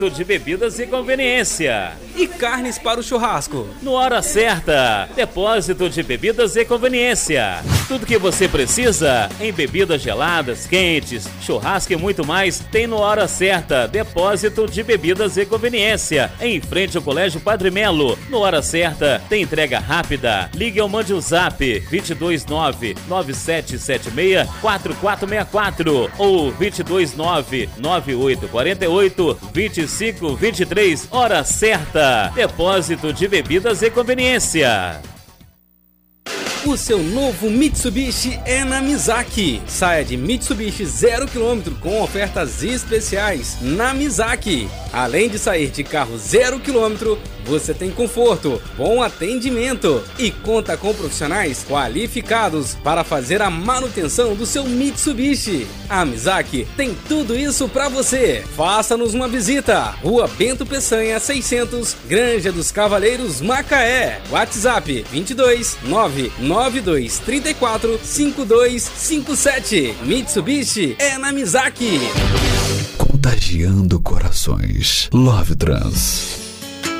De bebidas e conveniência. E carnes para o churrasco. No Hora Certa, depósito de bebidas e conveniência. Tudo que você precisa em bebidas geladas, quentes, churrasco e muito mais tem no Hora Certa, depósito de bebidas e conveniência. Em frente ao Colégio Padre Melo. No Hora Certa tem entrega rápida. Ligue ou mande o zap 229-9776-4464 ou 229-9848-2523. Hora Certa, depósito de bebidas e conveniência. O seu novo Mitsubishi é na Mizaki. Saia de Mitsubishi 0 km com ofertas especiais na Mizaki. Além de sair de carro 0 km, você tem conforto, bom atendimento e conta com profissionais qualificados para fazer a manutenção do seu Mitsubishi. A Mizaki tem tudo isso para você. Faça-nos uma visita. Rua Bento Peçanha 600, Granja dos Cavaleiros, Macaé. WhatsApp 22 99234 5257. Mitsubishi é na Mizaki. Contagiando corações. Love Trans.